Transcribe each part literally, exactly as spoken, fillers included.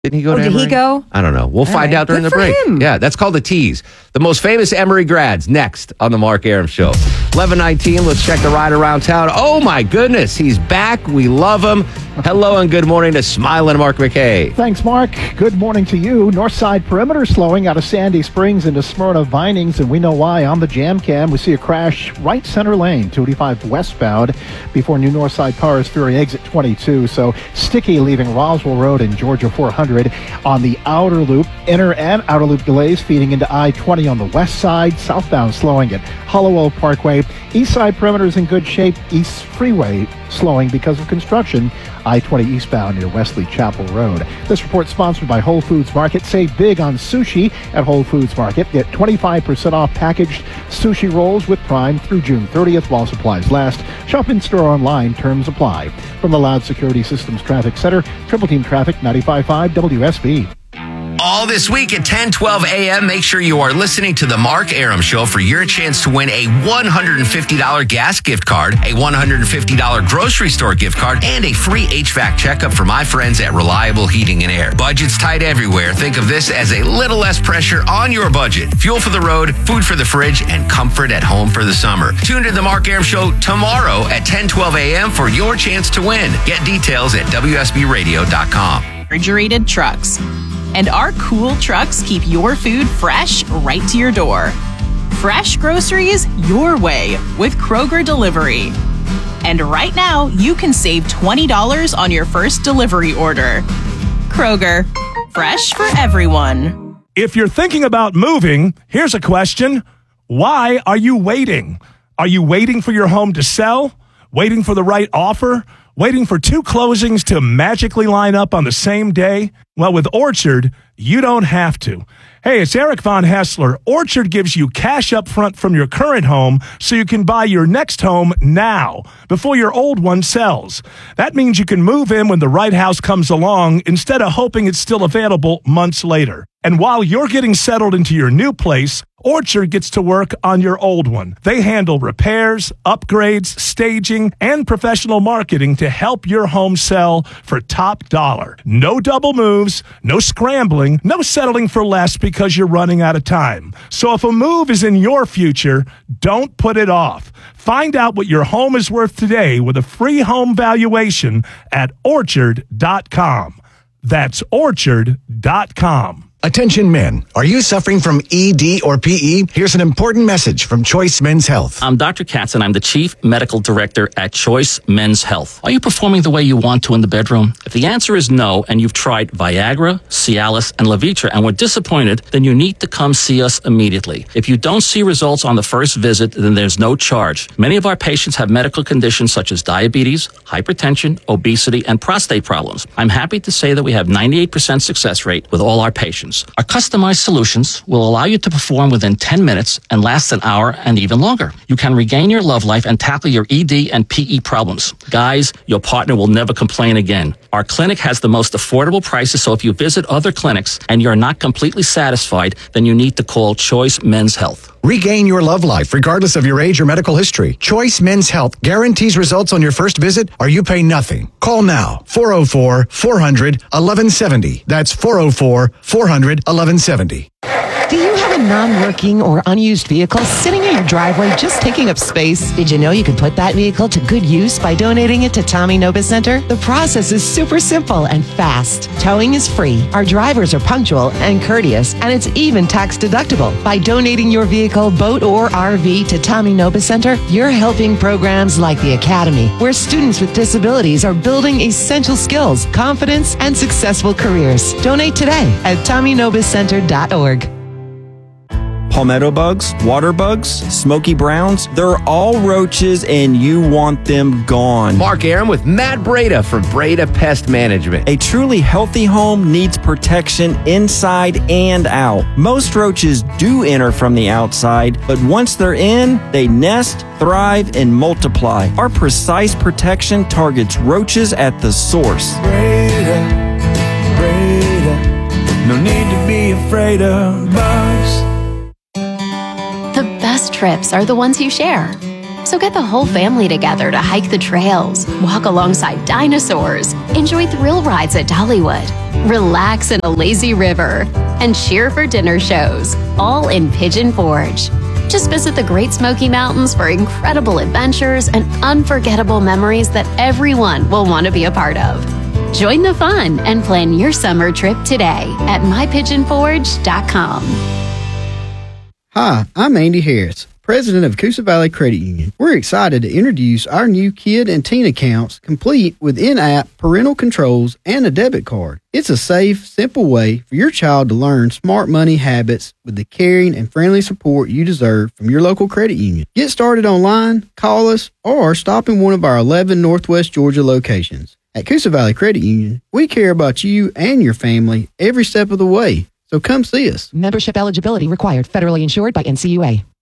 Didn't he go Oh, to did Emory? he go? I don't know. We'll All find right. out during Good the for break. him. Yeah, that's called the tease. The most famous Emory grads next on the Mark Arum Show. eleven nineteen, let's check the ride around town. Oh, my goodness. He's back. We love him. Hello and good morning to smiling Mark McKay. Thanks, Mark. Good morning to you. Northside Perimeter slowing out of Sandy Springs into Smyrna Vinings, and we know why. On the Jam Cam, we see a crash right center lane, two eighty-five westbound, before New Northside Powers Ferry exit twenty-two. So sticky leaving Roswell Road and Georgia four hundred. On the outer loop, inner and outer loop delays feeding into I twenty on the west side, southbound slowing at Hollowell Parkway. East side perimeter is in good shape. East Freeway slowing because of construction. I twenty eastbound near Wesley Chapel Road. This report sponsored by Whole Foods Market. Save big on sushi at Whole Foods Market. Get twenty-five percent off packaged sushi rolls with Prime through June thirtieth while supplies last. Shop in store online. Terms apply. From the Loud Security Systems Traffic Center, Triple Team Traffic ninety-five point five W S B. All this week at ten twelve a.m., make sure you are listening to The Mark Arum Show for your chance to win a one hundred fifty dollars gas gift card, a one hundred fifty dollars grocery store gift card, and a free H V A C checkup for my friends at Reliable Heating and Air. Budget's tight everywhere. Think of this as a little less pressure on your budget. Fuel for the road, food for the fridge, and comfort at home for the summer. Tune to The Mark Arum Show tomorrow at ten twelve a.m. for your chance to win. Get details at W S B radio dot com. Refrigerated trucks. And our cool trucks keep your food fresh right to your door. Fresh groceries your way with Kroger Delivery. And right now, you can save twenty dollars on your first delivery order. Kroger, fresh for everyone. If you're thinking about moving, here's a question. Why are you waiting? Are you waiting for your home to sell? Waiting for the right offer? Waiting for two closings to magically line up on the same day? Well, with Orchard, you don't have to. Hey, it's Eric Von Hessler. Orchard gives you cash up front from your current home so you can buy your next home now, before your old one sells. That means you can move in when the right house comes along instead of hoping it's still available months later. And while you're getting settled into your new place, Orchard gets to work on your old one. They handle repairs, upgrades, staging, and professional marketing to help your home sell for top dollar. No double moves, no scrambling, no settling for less because you're running out of time. So if a move is in your future, don't put it off. Find out what your home is worth today with a free home valuation at orchard dot com. That's orchard dot com. Attention men, are you suffering from E D or P E? Here's an important message from Choice Men's Health. I'm Doctor Katz, and I'm the Chief Medical Director at Choice Men's Health. Are you performing the way you want to in the bedroom? If the answer is no, and you've tried Viagra, Cialis, and Levitra and were disappointed, then you need to come see us immediately. If you don't see results on the first visit, then there's no charge. Many of our patients have medical conditions such as diabetes, hypertension, obesity, and prostate problems. I'm happy to say that we have ninety-eight percent success rate with all our patients. Our customized solutions will allow you to perform within ten minutes and last an hour and even longer. You can regain your love life and tackle your E D and P E problems. Guys, your partner will never complain again. Our clinic has the most affordable prices, so if you visit other clinics and you're not completely satisfied, then you need to call Choice Men's Health. Regain your love life regardless of your age or medical history. Choice Men's Health guarantees results on your first visit or you pay nothing. Call now, four oh four, four hundred, eleven seventy. That's four oh four, four hundred, eleven seventy. Do you have a non-working or unused vehicle sitting in your driveway just taking up space? Did you know you could put that vehicle to good use by donating it to Tommy Nobis Center? The process is super simple and fast. Towing is free. Our drivers are punctual and courteous, and it's even tax deductible. By donating your vehicle, boat, or R V to Tommy Nobis Center, you're helping programs like the Academy, where students with disabilities are building essential skills, confidence, and successful careers. Donate today at tommy nobis center dot org. Palmetto bugs, water bugs, smoky browns, they're all roaches and you want them gone. Mark Arum with Matt Breda from Breda Pest Management. A truly healthy home needs protection inside and out. Most roaches do enter from the outside, but once they're in, they nest, thrive, and multiply. Our precise protection targets roaches at the source. Breda, Breda, no need to be afraid of bugs. The best trips are the ones you share. So get the whole family together to hike the trails, walk alongside dinosaurs, enjoy thrill rides at Dollywood, relax in a lazy river, and cheer for dinner shows, all in Pigeon Forge. Just visit the Great Smoky Mountains for incredible adventures and unforgettable memories that everyone will want to be a part of. Join the fun and plan your summer trip today at my pigeon forge dot com. Hi, I'm Andy Harris, president of Coosa Valley Credit Union. We're excited to introduce our new kid and teen accounts, complete with in-app parental controls and a debit card. It's a safe, simple way for your child to learn smart money habits with the caring and friendly support you deserve from your local credit union. Get started online, call us, or stop in one of our eleven Northwest Georgia locations. At Coosa Valley Credit Union, we care about you and your family every step of the way. So come see us. Membership eligibility required. Federally insured by N C U A.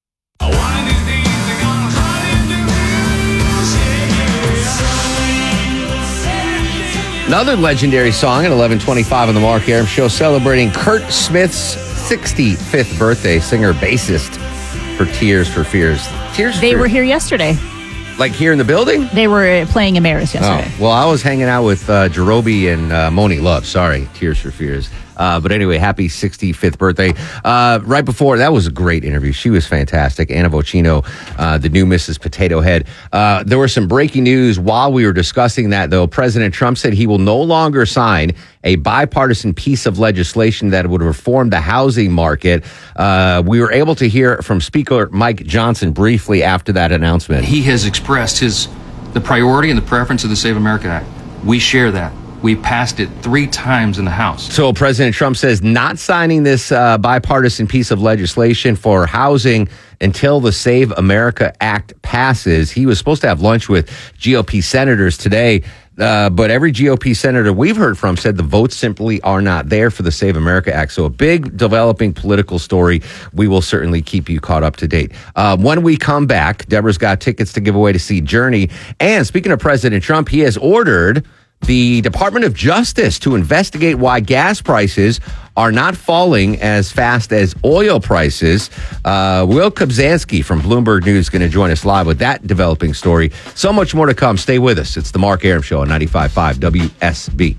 Another legendary song at eleven twenty-five on the Mark Arum Show, celebrating Kurt Smith's sixty-fifth birthday. Singer, bassist for Tears for Fears. Tears. They for, were here yesterday. Like here in the building? They were playing Amaris yesterday. Oh, well, I was hanging out with uh, Jerobi and uh, Moni Love. Sorry, Tears for Fears. Uh, but anyway, happy sixty-fifth birthday. Uh, right before, that was a great interview. She was fantastic. Anna Vocino, uh, the new Missus Potato Head. Uh, there was some breaking news while we were discussing that, though. President Trump said he will no longer sign a bipartisan piece of legislation that would reform the housing market. Uh, we were able to hear from Speaker Mike Johnson briefly after that announcement. He has expressed his the priority and the preference of the Save America Act. We share that. We passed it three times in the House. So President Trump says not signing this uh, bipartisan piece of legislation for housing until the Save America Act passes. He was supposed to have lunch with G O P senators today, uh, but every G O P senator we've heard from said the votes simply are not there for the Save America Act. So a big developing political story. We will certainly keep you caught up to date. Uh, when we come back, Deborah's got tickets to give away to see Journey. And speaking of President Trump, he has ordered the Department of Justice to investigate why gas prices are not falling as fast as oil prices. Uh, Will Kobzanski from Bloomberg News is going to join us live with that developing story. So much more to come. Stay with us. It's the Mark Arum Show on ninety-five point five W S B.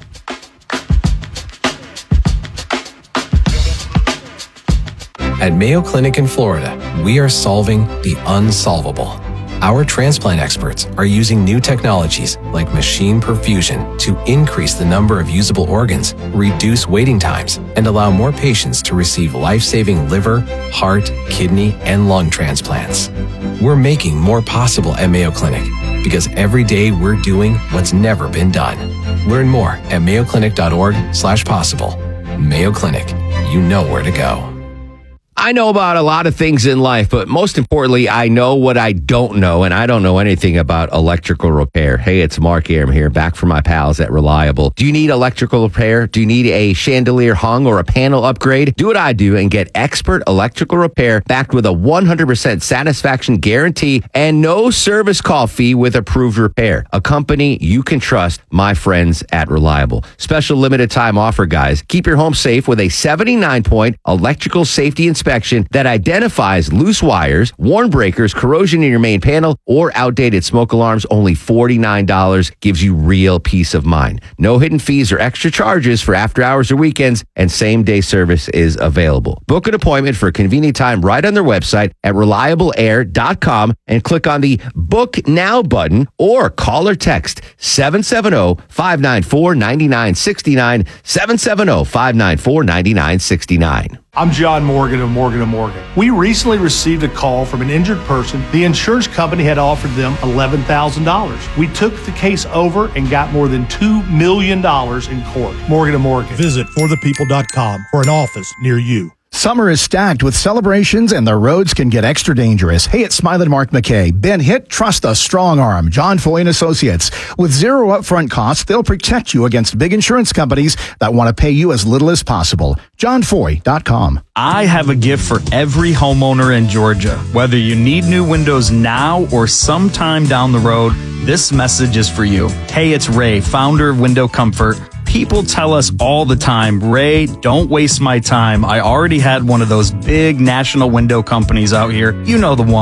At Mayo Clinic in Florida, we are solving the unsolvable. Our transplant experts are using new technologies like machine perfusion to increase the number of usable organs, reduce waiting times, and allow more patients to receive life-saving liver, heart, kidney, and lung transplants. We're making more possible at Mayo Clinic because every day we're doing what's never been done. Learn more at mayoclinic.org slash possible. Mayo Clinic, you know where to go. I know about a lot of things in life, but most importantly, I know what I don't know, and I don't know anything about electrical repair. Hey, it's Mark Arum here, back from my pals at Reliable. Do you need electrical repair? Do you need a chandelier hung or a panel upgrade? Do what I do and get expert electrical repair backed with a one hundred percent satisfaction guarantee and no service call fee with approved repair. A company you can trust, my friends at Reliable. Special limited time offer, guys. Keep your home safe with a seventy-nine point electrical safety inspection that identifies loose wires, worn breakers, corrosion in your main panel, or outdated smoke alarms. Only forty-nine dollars gives you real peace of mind. No hidden fees or extra charges for after hours or weekends, and same day service is available. Book an appointment for a convenient time right on their website at reliable air dot com and click on the Book Now button or call or text seven seven zero, five nine four, nine nine six nine, seven seven zero, five nine four, nine nine six nine. I'm John Morgan of Morgan and Morgan. We recently received a call from an injured person. The insurance company had offered them eleven thousand dollars. We took the case over and got more than two million dollars in court. Morgan and Morgan. Visit for the people dot com for an office near you. Summer is stacked with celebrations and the roads can get extra dangerous. Hey, it's Smiley Mark McKay. Been hit? Trust a strong arm. John Foy and Associates. With zero upfront costs, they'll protect you against big insurance companies that want to pay you as little as possible. john foy dot com. I have a gift for every homeowner in Georgia. Whether you need new windows now or sometime down the road, this message is for you. Hey, it's Ray, founder of Window Comfort. People tell us all the time, Ray, don't waste my time. I already had one of those big national window companies out here. You know the ones.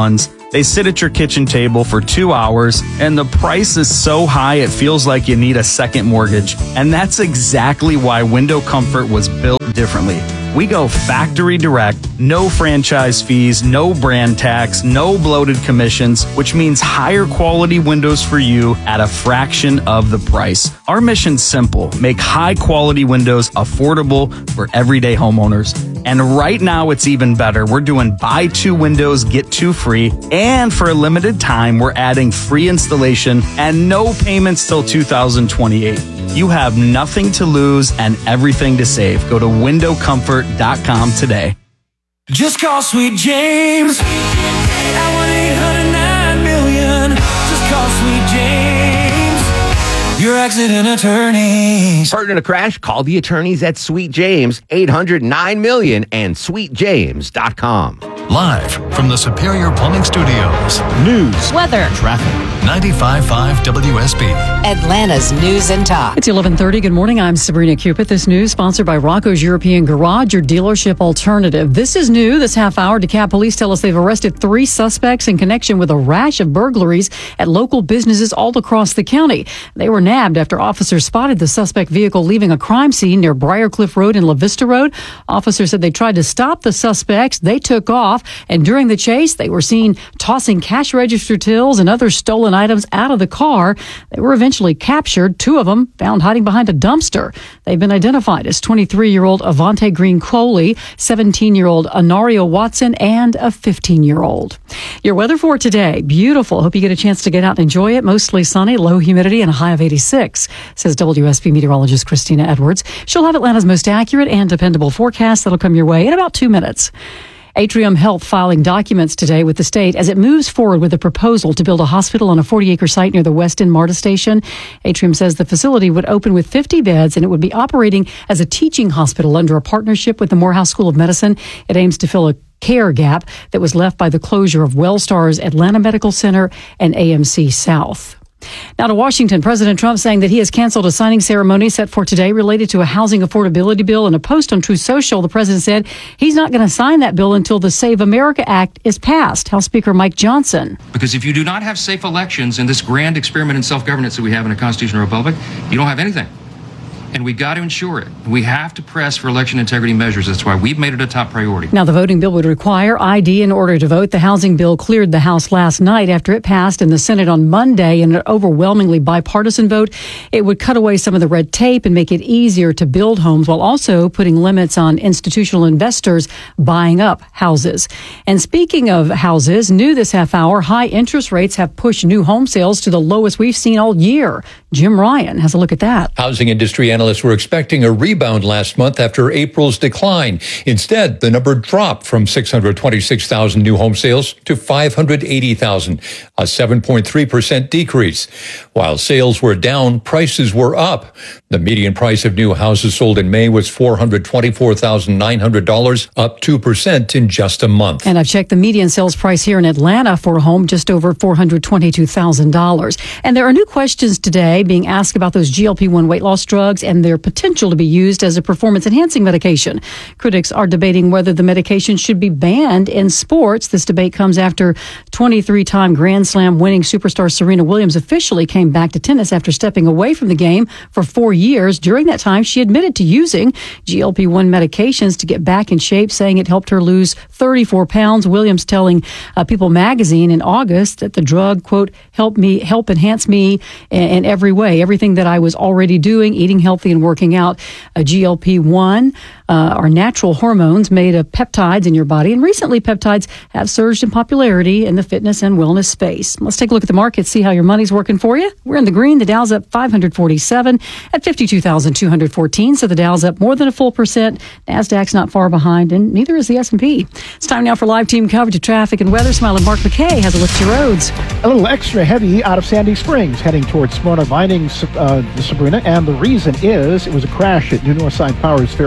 They sit at your kitchen table for two hours, and the price is so high it feels like you need a second mortgage. And that's exactly why Window Comfort was built differently. We go factory direct, no franchise fees, no brand tax, no bloated commissions, which means higher quality windows for you at a fraction of the price. Our mission's simple: make high quality windows affordable for everyday homeowners. And right now it's even better. We're doing buy two windows, get two free. And for a limited time, we're adding free installation and no payments till two thousand twenty-eight. You have nothing to lose and everything to save. Go to window comfort dot com today. Just call Sweet James at one eight hundred nine million. Just call Sweet James, your accident attorneys. Hurt in a crash? Call the attorneys at Sweet James, eight hundred nine million and sweet james dot com. Live from the Superior Plumbing Studios. News, weather, traffic. ninety-five point five W S B. Atlanta's News and Talk. It's eleven thirty. Good morning. I'm Sabrina Cupid. This news sponsored by Rocco's European Garage, your dealership alternative. This is new. This half hour, DeKalb police tell us they've arrested three suspects in connection with a rash of burglaries at local businesses all across the county. They were nabbed after officers spotted the suspect vehicle leaving a crime scene near Briarcliff Road and La Vista Road. Officers said they tried to stop the suspects. They took off, and during the chase, they were seen tossing cash register tills and other stolen items out of the car. They were eventually captured. Two of them found hiding behind a dumpster. They've been identified as twenty-three-year-old Avante Green Coley, seventeen-year-old Anario Watson, and a fifteen-year-old. Your weather for today, beautiful. Hope you get a chance to get out and enjoy it. Mostly sunny, low humidity, and a high of eighty-six, says W S B meteorologist Christina Edwards. She'll have Atlanta's most accurate and dependable forecast that'll come your way in about two minutes. Atrium Health filing documents today with the state as it moves forward with a proposal to build a hospital on a forty-acre site near the West End MARTA station. Atrium says the facility would open with fifty beds and it would be operating as a teaching hospital under a partnership with the Morehouse School of Medicine. It aims to fill a care gap that was left by the closure of WellStar's Atlanta Medical Center and A M C South. Now to Washington, President Trump saying that he has canceled a signing ceremony set for today related to a housing affordability bill. In a post on Truth Social, the president said he's not going to sign that bill until the Save America Act is passed. House Speaker Mike Johnson. Because if you do not have safe elections in this grand experiment in self-governance that we have in a constitutional republic, you don't have anything. And we got to ensure it. We have to press for election integrity measures. That's why we've made it a top priority. Now, the voting bill would require I D in order to vote. The housing bill cleared the House last night after it passed in the Senate on Monday in an overwhelmingly bipartisan vote. It would cut away some of the red tape and make it easier to build homes while also putting limits on institutional investors buying up houses. And speaking of houses, new this half hour, high interest rates have pushed new home sales to the lowest we've seen all year. Jim Ryan has a look at that. Housing industry analysts were expecting a rebound last month after April's decline. Instead, the number dropped from six hundred twenty-six thousand new home sales to five hundred eighty thousand, a seven point three percent decrease. While sales were down, prices were up. The median price of new houses sold in May was four hundred twenty-four thousand nine hundred dollars, up two percent in just a month. And I've checked the median sales price here in Atlanta for a home just over four hundred twenty-two thousand dollars. And there are new questions today being asked about those G L P one weight loss drugs and their potential to be used as a performance-enhancing medication. Critics are debating whether the medication should be banned in sports. This debate comes after twenty-three-time Grand Slam winning superstar Serena Williams officially came back to tennis after stepping away from the game for four years. During that time, she admitted to using G L P one medications to get back in shape, saying it helped her lose thirty-four pounds. Williams telling uh, People magazine in August that the drug, quote, helped me, help enhance me in, in every way, everything that I was already doing, eating healthy and working out. A G L P one uh, are natural hormones made of peptides in your body, and recently peptides have surged in popularity in the fitness and wellness space. Let's take a look at the market, see how your money's working for you. We're in the green. The Dow's up five hundred forty-seven at fifty-two thousand two hundred fourteen, so the Dow's up more than a full percent. NASDAQ's not far behind, and neither is the S and P. It's time now for live team coverage of traffic and weather. Smiling Mark McKay has a look to your roads. A little extra heavy out of Sandy Springs, heading towards Smyrna Vinings, uh, Sabrina, and the reason is it was a crash at New Northside Powers Ferry on the outer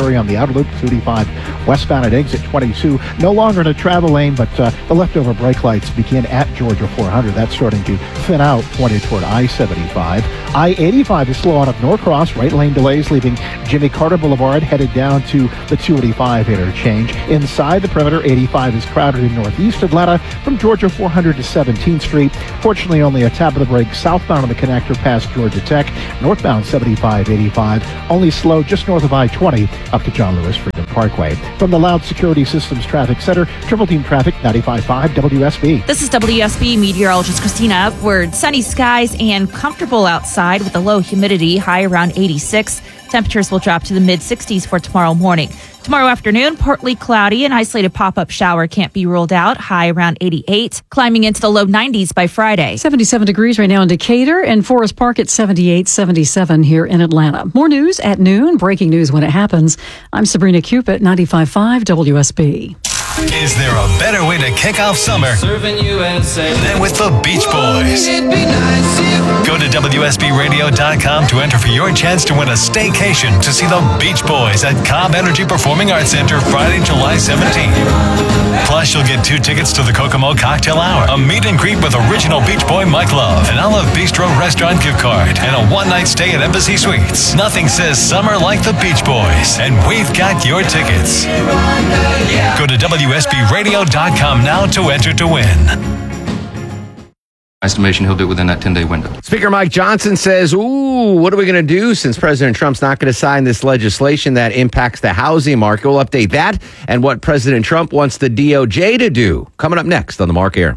outer loop, two eighty-five westbound at exit twenty-two. No longer in a travel lane, but uh, the leftover brake lights begin at Georgia four hundred. That's starting to thin out, pointed toward I seventy-five. I eighty-five is slow out of Norcross. Right lane delays leaving Jimmy Carter Boulevard, headed down to the two eighty-five interchange. Inside the perimeter, eighty-five is crowded in northeast Atlanta from Georgia four hundred to seventeenth Street. Fortunately, only a tap of the brake southbound on the connector past Georgia Tech. Northbound seventy-five eighty-five, only slow just north of I twenty up to John Lewis Freedom Parkway. From the Loud Security Systems Traffic Center, Triple Team Traffic, ninety-five point five W S B. This is W S B meteorologist Christina Upward. Sunny skies and comfortable outside with a low humidity, high around eighty-six. Temperatures will drop to the mid-sixties for tomorrow morning. Tomorrow afternoon, partly cloudy. An isolated pop-up shower can't be ruled out, high around eighty-eight. Climbing into the low nineties by Friday. seventy-seven degrees right now in Decatur, and Forest Park at seventy-eight, seventy-seven here in Atlanta. More news at noon, breaking news when it happens. I'm Sabrina Cupid, ninety-five point five W S B. Is there a better way to kick off summer Serving U S A than with the Beach Boys? Go to W S B radio dot com to enter for your chance to win a staycation to see the Beach Boys at Cobb Energy Performing Arts Center Friday, July seventeenth. Plus, you'll get two tickets to the Kokomo Cocktail Hour, a meet and greet with original Beach Boy Mike Love, an Olive Bistro restaurant gift card, and a one-night stay at Embassy Suites. Nothing says summer like the Beach Boys, and we've got your tickets. Go to W S B radio dot com now to enter to win. Estimation he'll do it within that ten-day window. Speaker Mike Johnson says, ooh, what are we going to do since President Trump's not going to sign this legislation that impacts the housing market? We'll update that and what President Trump wants the D O J to do. Coming up next on the Mark Arum.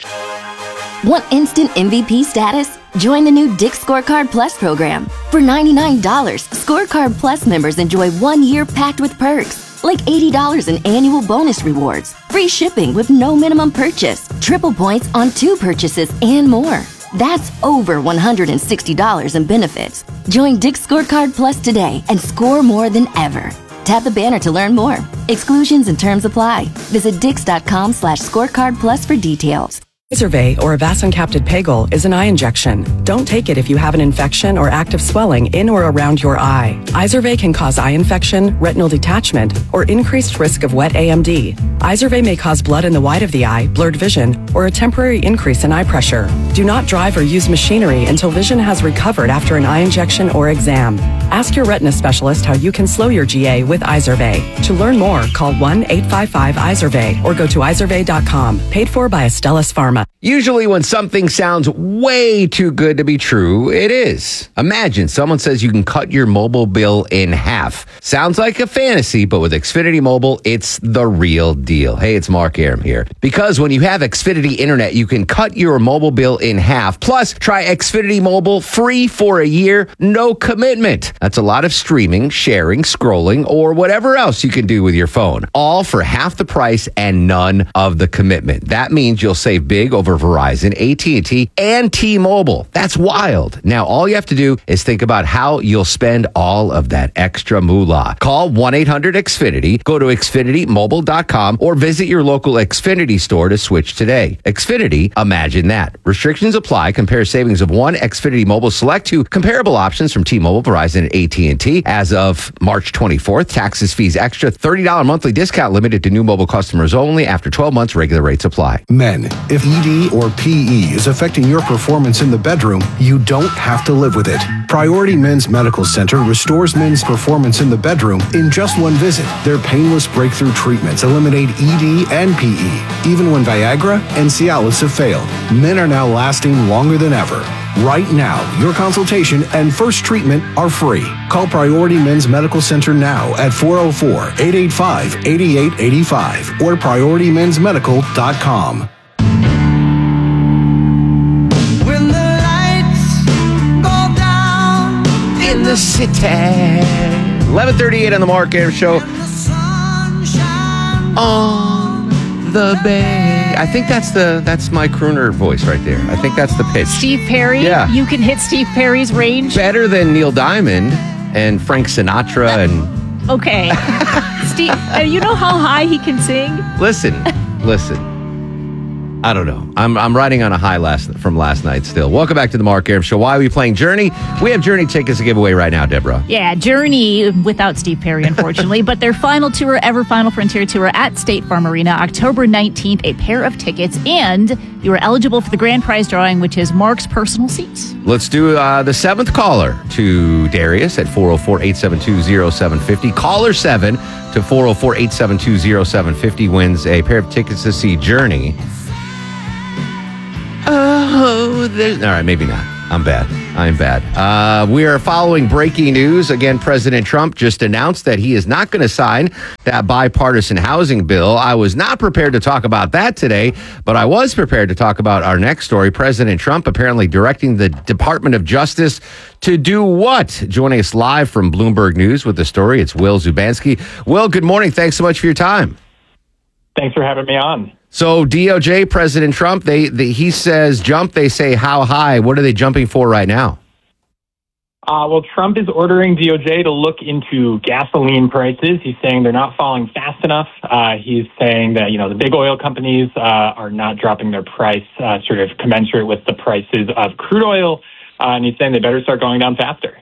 Want instant M V P status? Join the new Dick's Scorecard Plus program. For ninety-nine dollars, Scorecard Plus members enjoy one year packed with perks, like eighty dollars in annual bonus rewards, free shipping with no minimum purchase, triple points on two purchases, and more. That's over one hundred sixty dollars in benefits. Join Dick's Scorecard Plus today and score more than ever. Tap the banner to learn more. Exclusions and terms apply. Visit dix.com slash scorecard plus for details. Izervay, or avacincaptad pegol, is an eye injection. Don't take it if you have an infection or active swelling in or around your eye. Izervay can cause eye infection, retinal detachment, or increased risk of wet A M D. Izervay may cause blood in the white of the eye, blurred vision, or a temporary increase in eye pressure. Do not drive or use machinery until vision has recovered after an eye injection or exam. Ask your retina specialist how you can slow your G A with Izervay. To learn more, call one eight five five Izervay or go to izervay dot com. Paid for by Astellas Pharma. Usually when something sounds way too good to be true, it is. Imagine someone says you can cut your mobile bill in half. Sounds like a fantasy, but with Xfinity Mobile, it's the real deal. Hey, it's Mark Arum here. Because when you have Xfinity Internet, you can cut your mobile bill in half. Plus, try Xfinity Mobile free for a year, no commitment. That's a lot of streaming, sharing, scrolling, or whatever else you can do with your phone. All for half the price and none of the commitment. That means you'll save big over Verizon, A T and T, and T-Mobile. That's wild. Now, all you have to do is think about how you'll spend all of that extra moolah. Call one eight hundred X Finity, go to Xfinity Mobile dot com, or visit your local Xfinity store to switch today. Xfinity, imagine that. Restrictions apply. Compare savings of one Xfinity Mobile Select to comparable options from T-Mobile, Verizon, and A T and T. As of March twenty-fourth, taxes, fees, extra, thirty dollars monthly discount limited to new mobile customers only. After twelve months, regular rates apply. Men, if E D or P E is affecting your performance in the bedroom, you don't have to live with it. Priority Men's Medical Center restores men's performance in the bedroom in just one visit. Their painless breakthrough treatments eliminate E D and P E, even when Viagra and Cialis have failed. Men are now lasting longer than ever. Right now, your consultation and first treatment are free. Call Priority Men's Medical Center now at four oh four, eight eight five, eight eight eight five or priority men's medical dot com. When the lights go down in the city. eleven thirty-eight on the Mark Arum Show. On the bay. I think that's the that's my crooner voice right there. I think that's the pitch. Steve Perry? Yeah. You can hit Steve Perry's range? Better than Neil Diamond and Frank Sinatra and... Okay. Steve, uh, you know how high he can sing? Listen, listen. I don't know. I'm I'm riding on a high last from last night still. Welcome back to the Mark Arum Show. Why are we playing Journey? We have Journey tickets to give away right now, Deborah. Yeah, Journey without Steve Perry, unfortunately, but their final tour ever, Final Frontier Tour at State Farm Arena, October nineteenth, a pair of tickets, and you are eligible for the grand prize drawing, which is Mark's personal seats. Let's do uh, the seventh caller to Darius at four oh four, eight seven two, oh seven five oh. Caller seven to four oh four, eight seven two, oh seven five oh wins a pair of tickets to see Journey. Oh, there's... All right, maybe not. I'm bad. I'm bad. Uh, we are following breaking news. Again, President Trump just announced that he is not going to sign that bipartisan housing bill. I was not prepared to talk about that today, but I was prepared to talk about our next story. President Trump apparently directing the Department of Justice to do what? Joining us live from Bloomberg News with the story, it's Will Zubanski. Will, good morning. Thanks so much for your time. Thanks for having me on. So D O J, President Trump, they, they he says jump, they say how high? What are they jumping for right now? Uh, well, Trump is ordering D O J to look into gasoline prices. He's saying they're not falling fast enough. Uh, he's saying that, you know, the big oil companies uh, are not dropping their price uh, sort of commensurate with the prices of crude oil. Uh, and he's saying they better start going down faster.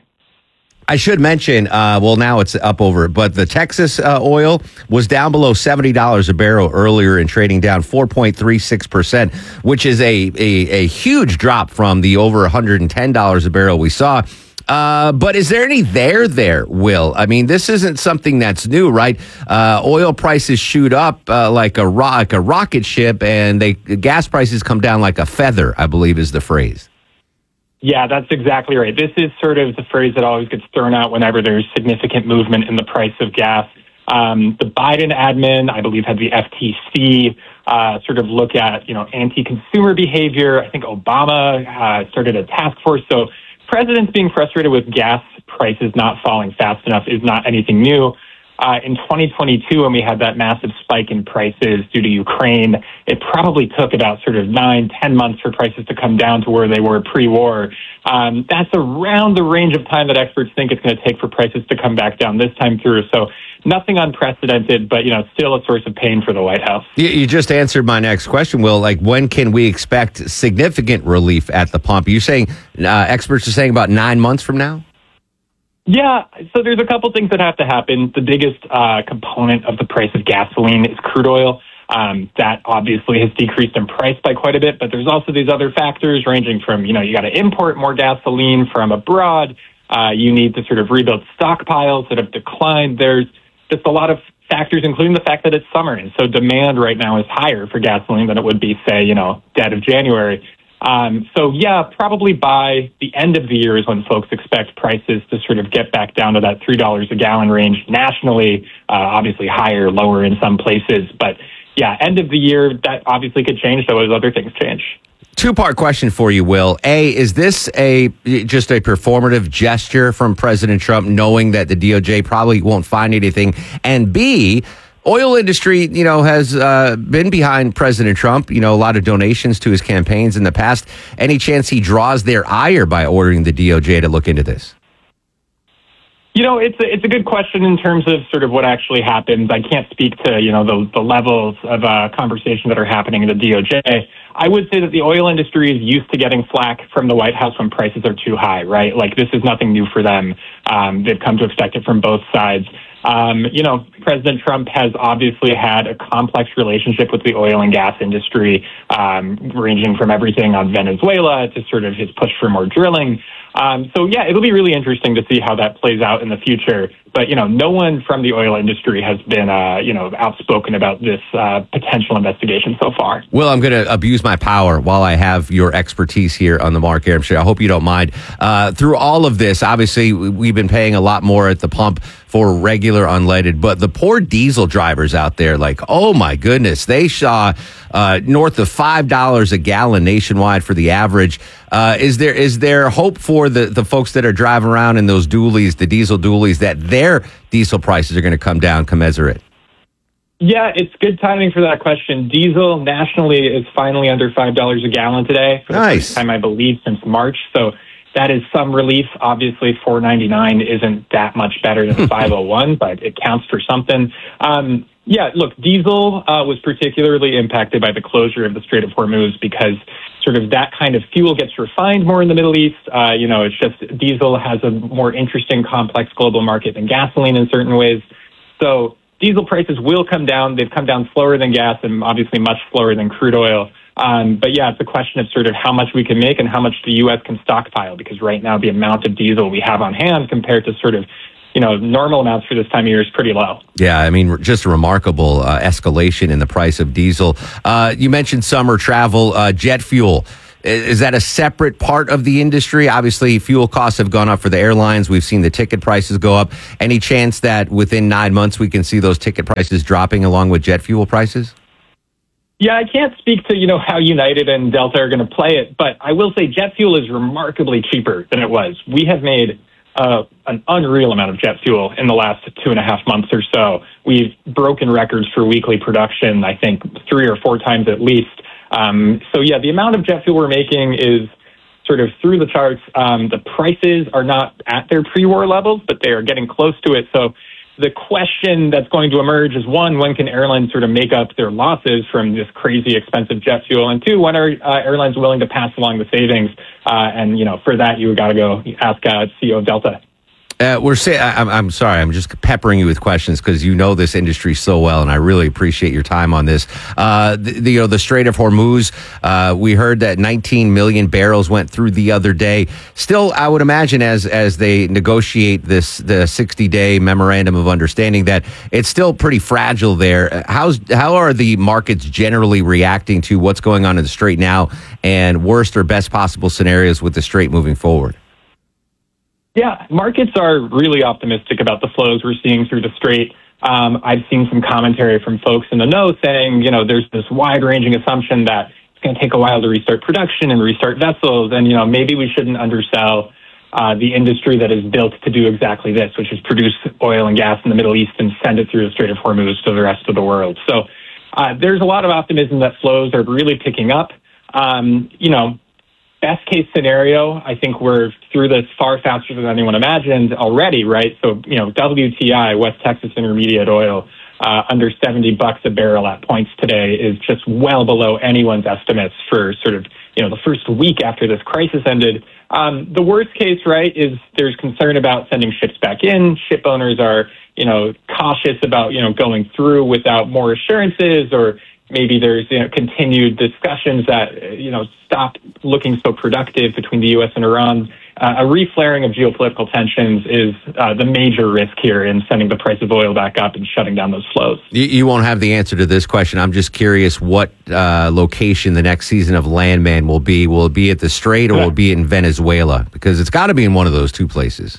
I should mention, uh, well, now it's up over, but the Texas uh, oil was down below seventy dollars a barrel earlier and trading down four point three six percent, which is a, a, a huge drop from the over one hundred ten dollars a barrel we saw. Uh, but is there any there there, Will? I mean, this isn't something that's new, right? Uh, oil prices shoot up uh, like a ro- like a rocket ship, and they gas prices come down like a feather, I believe is the phrase. Yeah, that's exactly right. This is sort of the phrase that always gets thrown out whenever there's significant movement in the price of gas. Um, the Biden admin, I believe, had the F T C uh, sort of look at, you know, anti-consumer behavior. I think Obama uh, started a task force. So presidents being frustrated with gas prices not falling fast enough is not anything new. Uh, in twenty twenty-two, when we had that massive spike in prices due to Ukraine, it probably took about sort of nine, ten months for prices to come down to where they were pre-war. Um, that's around the range of time that experts think it's going to take for prices to come back down this time through. So nothing unprecedented, but, you know, still a source of pain for the White House. You, you just answered my next question, Will. Like, when can we expect significant relief at the pump? Are you saying uh, experts are saying about nine months from now? Yeah, so there's a couple things that have to happen. The biggest uh, component of the price of gasoline is crude oil. Um, that obviously has decreased in price by quite a bit, but there's also these other factors ranging from, you know, you got to import more gasoline from abroad. Uh, you need to sort of rebuild stockpiles that have declined. There's just a lot of factors, including the fact that it's summer. And so demand right now is higher for gasoline than it would be, say, you know, dead of January. Um, so, yeah, probably by the end of the year is when folks expect prices to sort of get back down to that three dollars a gallon range nationally, uh, obviously higher, lower in some places. But, yeah, end of the year, that obviously could change, though, as other things change. Two-part question for you, Will. A, is this a just a performative gesture from President Trump, knowing that the D O J probably won't find anything? And B, oil industry, you know, has uh, been behind President Trump, you know, a lot of donations to his campaigns in the past. Any chance he draws their ire by ordering the D O J to look into this? You know, it's a, it's a good question in terms of sort of what actually happens. I can't speak to, you know, the, the levels of uh, conversation that are happening in the D O J. I would say that the oil industry is used to getting flack from the White House when prices are too high, right? Like, this is nothing new for them. Um, they've come to expect it from both sides. Um, you know, President Trump has obviously had a complex relationship with the oil and gas industry, um, ranging from everything on Venezuela to sort of his push for more drilling. Um, so, yeah, it'll be really interesting to see how that plays out in the future. But, you know, no one from the oil industry has been, uh, you know, outspoken about this uh, potential investigation so far. Well, I'm going to abuse my power while I have your expertise here on the Mark Arum Show. I hope you don't mind. Uh, through all of this, obviously, we've been paying a lot more at the pump for regular unleaded, but the poor diesel drivers out there, like, oh my goodness, they saw uh, north of five dollars a gallon nationwide for the average. Uh, is there is there hope for the, the folks that are driving around in those dualies, the diesel dualies, that their diesel prices are going to come down commensurate? Yeah, it's good timing for that question. Diesel nationally is finally under five dollars a gallon today for the nice. first time, I believe, since March. So that is some relief. Obviously, four ninety-nine isn't that much better than five oh one, but it counts for something. Um, Yeah, look, diesel uh, was particularly impacted by the closure of the Strait of Hormuz because sort of that kind of fuel gets refined more in the Middle East. Uh, you know, it's just diesel has a more interesting, complex global market than gasoline in certain ways. So diesel prices will come down. They've come down slower than gas and obviously much slower than crude oil. Um, but yeah, it's a question of sort of how much we can make and how much the U S can stockpile, because right now the amount of diesel we have on hand compared to sort of you know, normal amounts for this time of year is pretty low. Yeah, I mean, just a remarkable uh, escalation in the price of diesel. Uh, you mentioned summer travel, uh, jet fuel. Is that a separate part of the industry? Obviously, fuel costs have gone up for the airlines. We've seen the ticket prices go up. Any chance that within nine months we can see those ticket prices dropping along with jet fuel prices? Yeah, I can't speak to, you know, how United and Delta are going to play it, but I will say jet fuel is remarkably cheaper than it was. We have made Uh, an unreal amount of jet fuel in the last two and a half months or so. We've broken records for weekly production, I think three or four times at least. Um, so yeah, the amount of jet fuel we're making is sort of through the charts. Um, the prices are not at their pre-war levels, but they are getting close to it. So the question that's going to emerge is, one, when can airlines sort of make up their losses from this crazy expensive jet fuel? And two, when are uh, airlines willing to pass along the savings? Uh, and, you know, for that, you got to go ask uh, C E O of Delta. Uh, we're say- I'm, I'm sorry, I'm just peppering you with questions because you know this industry so well, and I really appreciate your time on this. Uh, the, the, you know, the Strait of Hormuz, uh, we heard that nineteen million barrels went through the other day. Still, I would imagine as as they negotiate this the sixty-day memorandum of understanding that it's still pretty fragile there. How's how are the markets generally reacting to what's going on in the Strait now, and worst or best possible scenarios with the Strait moving forward? Yeah, markets are really optimistic about the flows we're seeing through the Strait. Um, I've seen some commentary from folks in the know saying, you know, there's this wide-ranging assumption that it's going to take a while to restart production and restart vessels, and, you know, maybe we shouldn't undersell uh, the industry that is built to do exactly this, which is produce oil and gas in the Middle East and send it through the Strait of Hormuz to the rest of the world. So uh, there's a lot of optimism that flows are really picking up. Um, you know, best case scenario, I think we're through this far faster than anyone imagined already, right? So, you know, W T I, West Texas Intermediate Oil, uh, under seventy bucks a barrel at points today is just well below anyone's estimates for sort of, you know, the first week after this crisis ended. Um, the worst case, right, is there's concern about sending ships back in. Ship owners are, you know, cautious about, you know, going through without more assurances, or maybe there's, you know, continued discussions that, you know, stop looking so productive between the U S and Iran. Uh, a reflaring of geopolitical tensions is uh, the major risk here in sending the price of oil back up and shutting down those flows. You, you won't have the answer to this question. I'm just curious what uh, location the next season of Landman will be. Will it be at the Strait or will it be in Venezuela? Because it's got to be in one of those two places.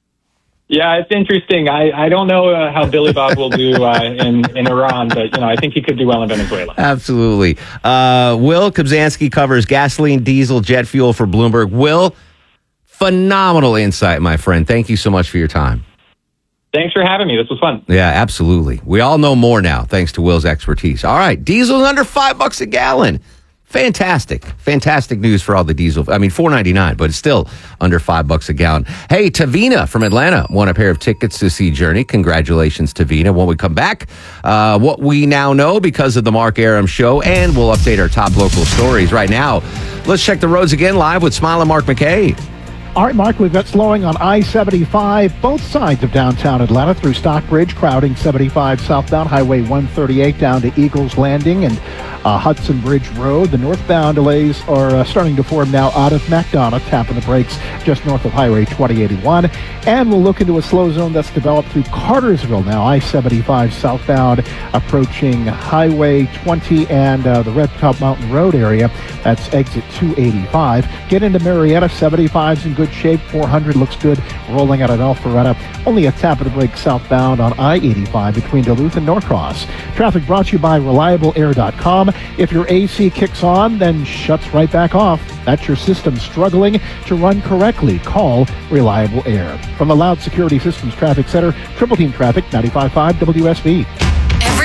Yeah, it's interesting. I, I don't know uh, how Billy Bob will do uh, in, in Iran, but, you know, I think he could do well in Venezuela. Absolutely. Uh, Will Kobzanski covers gasoline, diesel, jet fuel for Bloomberg. Will, phenomenal insight, my friend. Thank you so much for your time. Thanks for having me. This was fun. Yeah, absolutely. We all know more now, thanks to Will's expertise. All right, diesel's under five bucks a gallon. Fantastic. Fantastic news for all the diesel. I mean, four ninety-nine, but it's still under five bucks a gallon. Hey, Tavina from Atlanta won a pair of tickets to see Journey. Congratulations, Tavina. When we come back, uh, what we now know because of the Mark Aram Show, and we'll update our top local stories. Right now, let's check the roads again live with Smile and Mark McKay. All right, Mark, we've got slowing on I seventy-five, both sides of downtown Atlanta through Stockbridge, crowding seventy-five southbound, Highway one thirty-eight down to Eagles Landing and uh, Hudson Bridge Road. The northbound delays are uh, starting to form now out of McDonough, tapping the brakes just north of Highway twenty eighty-one. And we'll look into a slow zone that's developed through Cartersville now, I seventy-five southbound, approaching Highway twenty and uh, the Red Top Mountain Road area. That's exit two eighty-five. Get into Marietta, seventy-five's in good shape. four hundred looks good. Rolling out of Alpharetta. Only a tap of the brake southbound on I eighty-five between Duluth and Norcross. Traffic brought to you by reliable air dot com. If your A C kicks on, then shuts right back off. That's your system struggling to run correctly. Call Reliable Air. From the Loud Security Systems Traffic Center, Triple Team Traffic, ninety-five point five W S B. Every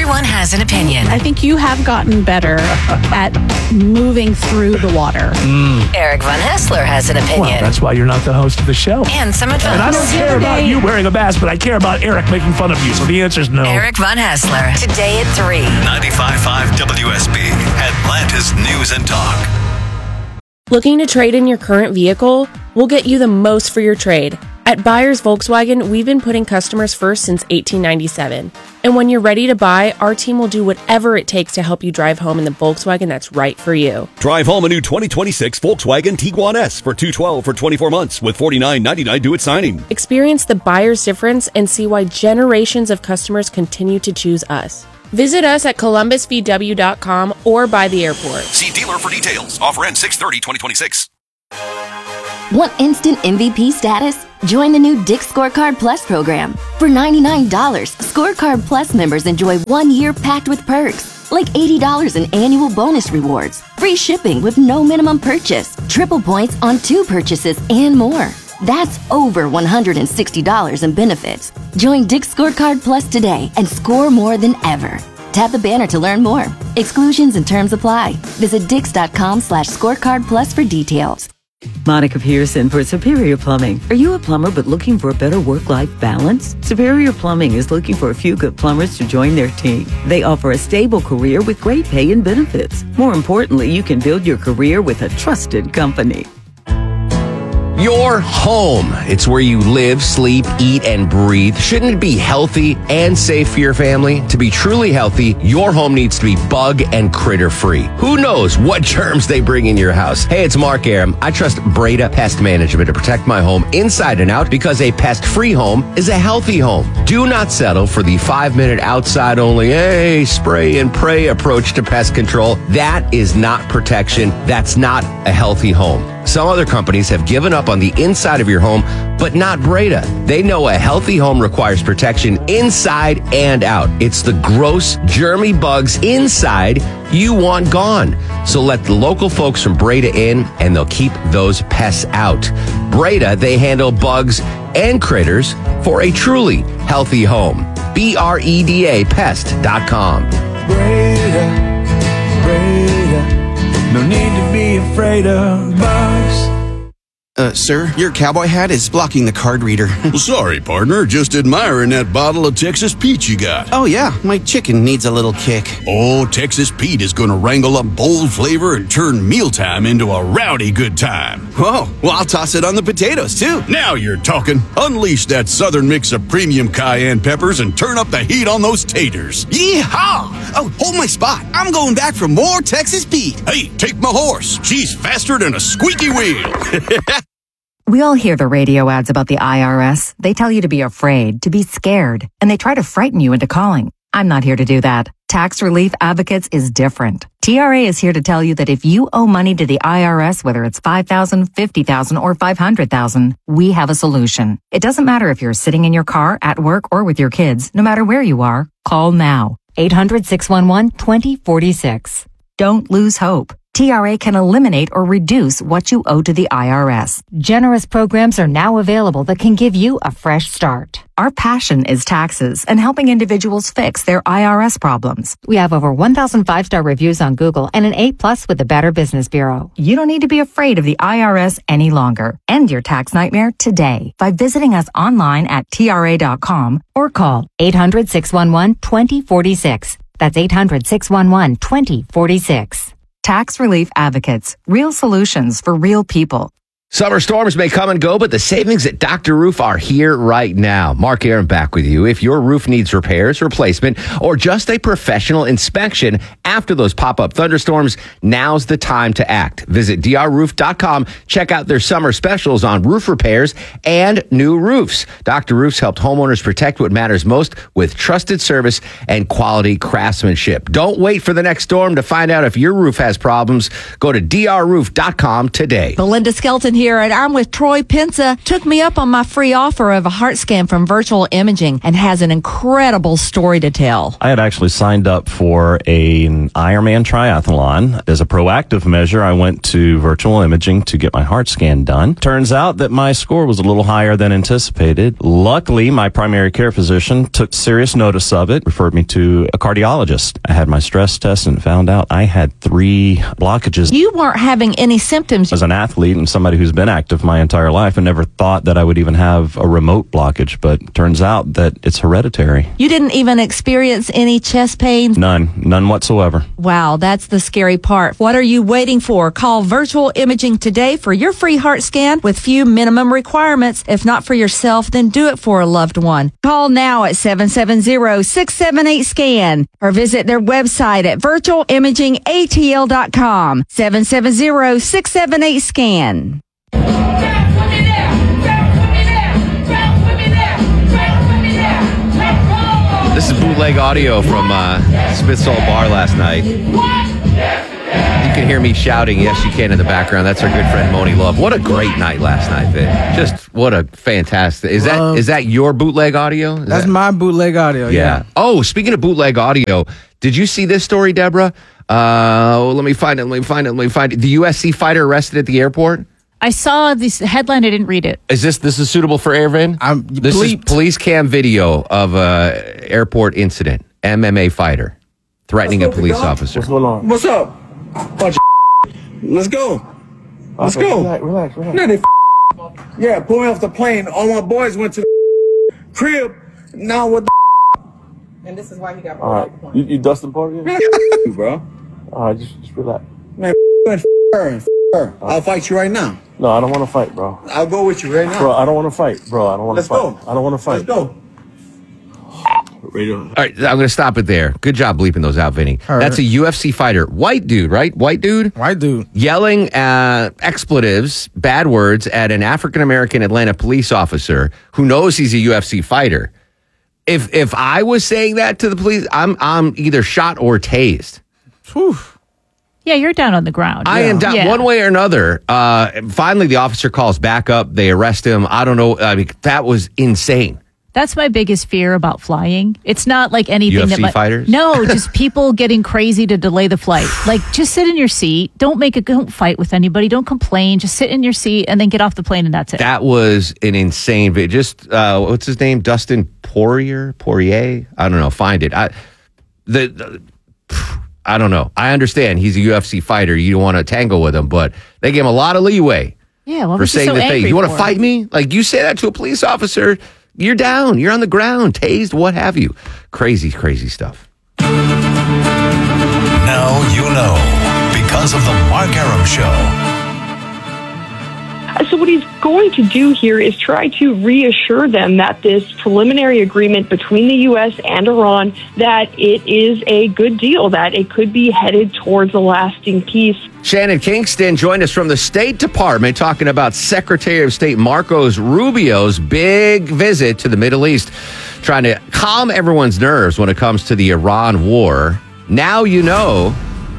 Everyone has an opinion. I think you have gotten better at moving through the water. Mm. Eric Von Hessler has an opinion. Well, that's why you're not the host of the show. And some advice. And I don't care about you wearing a mask, but I care about Eric making fun of you. So the answer is no. Eric Von Hessler, today at three. ninety-five point five W S B, Atlanta's News and Talk. Looking to trade in your current vehicle? We'll get you the most for your trade. At Buyers Volkswagen, we've been putting customers first since eighteen ninety-seven. And when you're ready to buy, our team will do whatever it takes to help you drive home in the Volkswagen that's right for you. Drive home a new twenty twenty-six Volkswagen Tiguan S for two hundred twelve dollars for twenty-four months with forty-nine ninety-nine due at signing. Experience the buyer's difference and see why generations of customers continue to choose us. Visit us at columbus v w dot com or by the airport. See dealer for details. Offer ends six thirty twenty twenty-six. Want instant M V P status? Join the new Dick's Scorecard Plus program. For ninety-nine dollars, Scorecard Plus members enjoy one year packed with perks, like eighty dollars in annual bonus rewards, free shipping with no minimum purchase, triple points on two purchases, and more. That's over one hundred sixty dollars in benefits. Join Dick's Scorecard Plus today and score more than ever. Tap the banner to learn more. Exclusions and terms apply. Visit dix.com slash scorecard plus for details. Monica Pearson for Superior Plumbing. Are you a plumber but looking for a better work-life balance? Superior Plumbing is looking for a few good plumbers to join their team. They offer a stable career with great pay and benefits. More importantly, you can build your career with a trusted company. Your home. It's where you live, sleep, eat, and breathe. Shouldn't it be healthy and safe for your family? To be truly healthy, your home needs to be bug and critter free. Who knows what germs they bring in your house? Hey, it's Mark Aram. I trust Breda Pest Management to protect my home inside and out because a pest-free home is a healthy home. Do not settle for the five-minute outside-only, hey, spray and pray approach to pest control. That is not protection. That's not a healthy home. Some other companies have given up on the inside of your home, but not Breda. They know a healthy home requires protection inside and out. It's the gross, germy bugs inside you want gone. So let the local folks from Breda in, and they'll keep those pests out. Breda, they handle bugs and critters for a truly healthy home. B R E D A pest dot com. Breda, Breda. No need to be afraid of bugs. Uh, sir, your cowboy hat is blocking the card reader. Well, sorry, partner. Just admiring that bottle of Texas Pete you got. Oh, yeah. My chicken needs a little kick. Oh, Texas Pete is going to wrangle up bold flavor and turn mealtime into a rowdy good time. Whoa. Well, I'll toss it on the potatoes, too. Now you're talking. Unleash that southern mix of premium cayenne peppers and turn up the heat on those taters. Yeehaw! Oh, hold my spot. I'm going back for more Texas Pete. Hey, take my horse. She's faster than a squeaky wheel. We all hear the radio ads about the I R S. They tell you to be afraid, to be scared, and they try to frighten you into calling. I'm not here to do that. Tax Relief Advocates is different. T R A is here to tell you that if you owe money to the I R S, whether it's five thousand dollars, fifty thousand dollars, or five hundred thousand dollars, we have a solution. It doesn't matter if you're sitting in your car, at work, or with your kids. No matter where you are, call now. eight hundred, six one one, two zero four six. Don't lose hope. T R A can eliminate or reduce what you owe to the I R S. Generous programs are now available that can give you a fresh start. Our passion is taxes and helping individuals fix their I R S problems. We have over one thousand five-star reviews on Google and an A plus with the Better Business Bureau. You don't need to be afraid of the I R S any longer. End your tax nightmare today by visiting us online at T R A dot com or call eight hundred, six one one, two zero four six. That's eight hundred, six one one, two zero four six. Tax Relief Advocates. Real solutions for real people. Summer storms may come and go, but the savings at Doctor Roof are here right now. Mark Aram back with you. If your roof needs repairs, replacement, or just a professional inspection after those pop-up thunderstorms, now's the time to act. Visit D R roof dot com. Check out their summer specials on roof repairs and new roofs. Doctor Roof's helped homeowners protect what matters most with trusted service and quality craftsmanship. Don't wait for the next storm to find out if your roof has problems. Go to D R roof dot com today. Belinda Skelton here here, and I'm with Troy Pensa. Took me up on my free offer of a heart scan from Virtual Imaging and has an incredible story to tell. I had actually signed up for a, an Ironman triathlon. As a proactive measure, I went to Virtual Imaging to get my heart scan done. Turns out that my score was a little higher than anticipated. Luckily, my primary care physician took serious notice of it, referred me to a cardiologist. I had my stress test and found out I had three blockages. You weren't having any symptoms. As an athlete and somebody who's been active my entire life, I never thought that I would even have a remote blockage, but turns out that it's hereditary. You didn't even experience any chest pain? None. None whatsoever. Wow, that's the scary part. What are you waiting for? Call Virtual Imaging today for your free heart scan with few minimum requirements. If not for yourself, then do it for a loved one. Call now at seven seven zero, six seven eight, SCAN or visit their website at virtual imaging a t l dot com. seven seven zero, six seven eight, SCAN. This is bootleg audio from uh, Spitsoul Bar last night. You can hear me shouting, yes, you can, in the background. That's our good friend Moni Love. What a great night last night, Vic. Just what a fantastic. Is that Love. is that your bootleg audio? Is That's that, my bootleg audio. yeah. Yeah. Oh, speaking of bootleg audio, did you see this story, Deborah? Uh, let me find it. Let me find it. Let me find it. The U S C fighter arrested at the airport. I saw this headline. I didn't read it. Is this this is suitable for Airvin? I'm This is police cam video of a airport incident. M M A fighter threatening a police officer. What's going on? What's up? Bunch of Let's go. Let's Okay, go. relax, relax, relax. No, they yeah, pull me off the plane. All my boys went to the crib. Now what the And this is why he got All right. You, you Dustin Party? Man, you, bro. All right, just, just relax. Man, and her and her. I'll fight you right now. No, I don't want to fight, bro. I'll go with you right now. Bro, I don't want to fight, bro. I don't want to Let's fight. go. I don't want to fight. Let's go. Radio. All right, I'm going to stop it there. Good job bleeping those out, Vinny. All That's right. a U F C fighter. White dude, right? White dude? White dude. Yelling uh, expletives, bad words at an African-American Atlanta police officer who knows he's a U F C fighter. If if I was saying that to the police, I'm I'm either shot or tased. Whew. Yeah, you're down on the ground. I am down Yeah. one way or another. Uh, finally, the officer calls back up. They arrest him. I don't know. I mean, that was insane. That's my biggest fear about flying. It's not like anything U F C that might, fighters? No, just people getting crazy to delay the flight. Like, just sit in your seat. Don't make a don't fight with anybody. Don't complain. Just sit in your seat and then get off the plane, and that's it. That was an insane video. Just uh, what's his name? Dustin Poirier. Poirier. I don't know. Find it. I the, the I don't know. I understand he's a U F C fighter. You don't want to tangle with him, but they gave him a lot of leeway yeah, what for was he saying so the thing. angry You want to for? fight me? Like you say that to a police officer, you're down. You're on the ground, tased, what have you. Crazy, crazy stuff. Now you know because of the Mark Arum Show. So what he's going to do here is try to reassure them that this preliminary agreement between the U S and Iran, that it is a good deal, that it could be headed towards a lasting peace. Shannon Kingston joined us from the State Department talking about Secretary of State Marcos Rubio's big visit to the Middle East, trying to calm everyone's nerves when it comes to the Iran war. Now you know.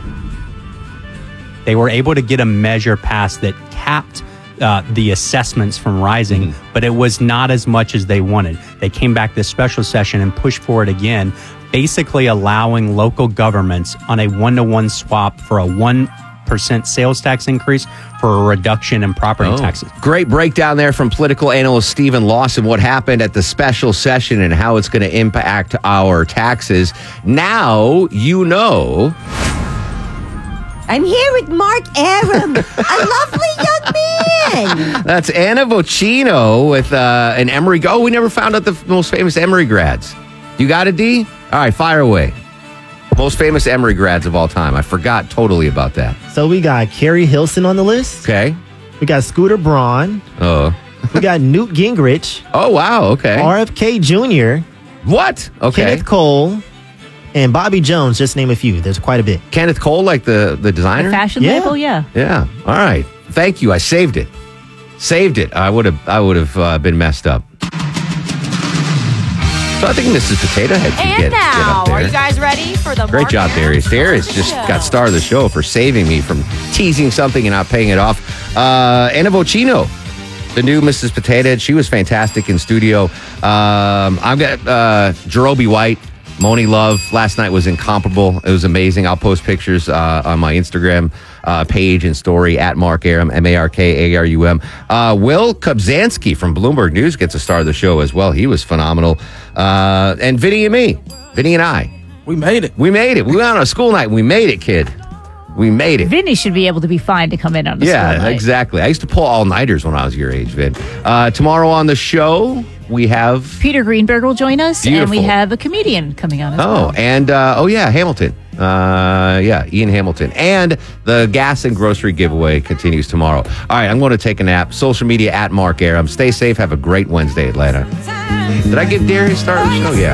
They were able to get a measure passed that capped Uh, the assessments from rising, mm-hmm. but it was not as much as they wanted. They came back this special session and pushed for it again, basically allowing local governments on a one-to-one swap for a one percent sales tax increase for a reduction in property oh. taxes. Great breakdown there from political analyst Stephen Lawson, what happened at the special session and how it's going to impact our taxes. Now you know. I'm here with Mark Arum, a lovely young man. That's Anna Vocino with uh, an Emory. Oh, we never found out the f- most famous Emory grads. You got it, D? All right, fire away. Most famous Emory grads of all time. I forgot totally about that. So we got Kerry Hilson on the list. Okay. We got Scooter Braun. Oh. We got Newt Gingrich. Oh, wow. Okay. R F K Junior What? Okay. Kenneth Cole. And Bobby Jones, just name a few. There's quite a bit. Kenneth Cole, like the, the designer? The fashion Yeah. label, yeah. Yeah. All right. Thank you. I saved it. Saved it. I would have I would have uh, been messed up. So I think Missus Potato Head should And get, get now, up there. are you guys ready for the Great Mark job, Arum Darius. Darius just Show? got star of the show for saving me from teasing something and not paying it off. Uh, Anna Vocino, the new Missus Potato Head. She was fantastic in studio. Um, I've got uh, Jerobi White, Moni Love. Last night was incomparable. It was amazing. I'll post pictures uh, on my Instagram uh, page and story at Mark Arum, M A R K A R U M. Uh, Will Kobzanski from Bloomberg News gets a star of the show as well. He was phenomenal. Uh, and Vinny and me, Vinny and I. We made it. We made it. We went on a school night. We made it, kid. We made it. Vinny should be able to be fine to come in on a Yeah, school night. exactly. I used to pull all-nighters when I was your age, Vin. Uh, tomorrow on the show, we have... Peter Greenberg will join us, and Beautiful. we have a comedian coming on as Oh, well. and, uh, oh, yeah, Hamilton. Uh, yeah, Ian Hamilton. And the gas and grocery giveaway continues tomorrow. All right, I'm going to take a nap. Social media at Mark Arum. Stay safe. Have a great Wednesday, Atlanta. Did I give Darius start of the show? Yeah.